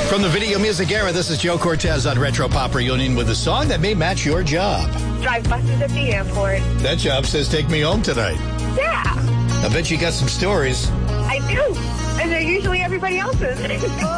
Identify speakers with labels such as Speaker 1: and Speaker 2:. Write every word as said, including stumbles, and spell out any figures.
Speaker 1: From the Video Music Era, this is Joe Cortez on Retro Pop Reunion with a song that may match your job.
Speaker 2: Drive buses at the airport.
Speaker 1: That job says take me home tonight.
Speaker 2: Yeah.
Speaker 1: I bet you got some stories.
Speaker 2: I do. And they're usually everybody else's.